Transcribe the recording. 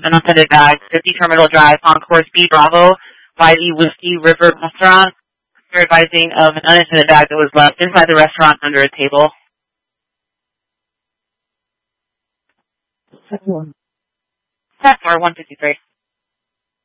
unattended bag, 50 Terminal Drive, Encore B Bravo, by the Whiskey River Restaurant. They're advising of an unattended bag that was left inside the restaurant under a table. 7-1. Set for 153.